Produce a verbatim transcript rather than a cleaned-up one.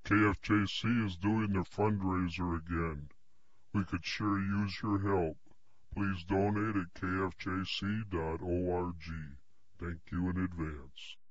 K F J C is doing their fundraiser again. We could sure use your help. Please donate at k f j c dot org. Thank you in advance.